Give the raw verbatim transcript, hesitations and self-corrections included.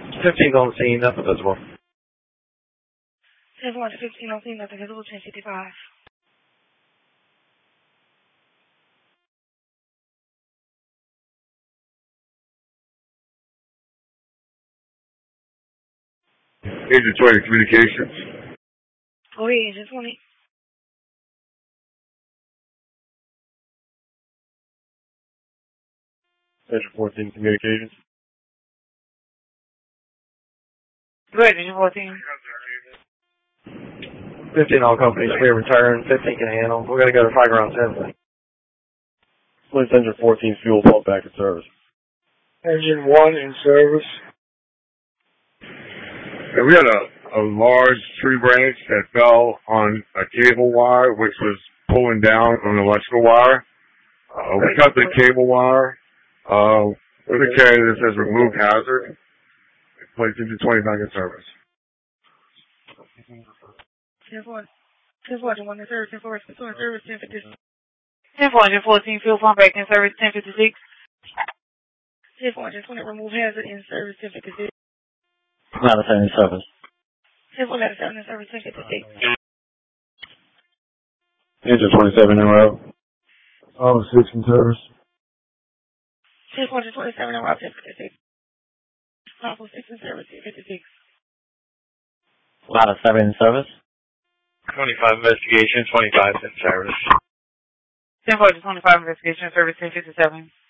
fifteen on scene, nothing visible. ten one to fifteen on scene, nothing visible, ten fifty-five. Agent twenty, communications. Go ahead, Agent twenty. Agent fourteen, communications. Go ahead, Agent fourteen. fifteen all companies, clear return, fifteen can handle. We're going to go to fire ground ten. Police engine fourteen, fuel pump back in service. Engine one in service. And we had a, a large tree branch that fell on a cable wire, which was pulling down on the electrical wire. Uh, we cut the cable wire. Uh, with a carrier that says remove hazard. Police engine twenty back in service. ten four, ten four, one in service, ten four, ten four in service, ten fifty-six. ten four, fourteen, fuel pump back in service, ten fifty-six. ten four, twenty, remove hazard in service, ten fifty-six. Ladder seven in service. ten four, ladder seven in service, ten fifty-six. Engine twenty-seven in row. Oh, six in service. ten four, twenty-seven in row, ten fifty-six. Alpha six in service, ten fifty-six. Ladder seven in service. twenty-five investigation, twenty-five in service. ten four, twenty-five investigation service, ten fifty-seven.